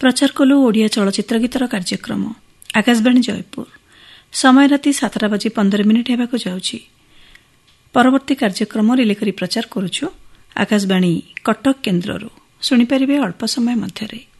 प्रचार कलु ओडिया चलचित्र गीतर कार्यक्रम आकाशवाणी जयपुर समय राति 7:15 हेबाकु जाउछि। परवर्ती कार्यक्रम रिले करी प्रचार करुछु आकाशवाणी कटक केन्द्रରୁ ଶୁଣିପାରିବେ ଅଳ୍ପ ସମୟ ମଧ୍ୟରେ।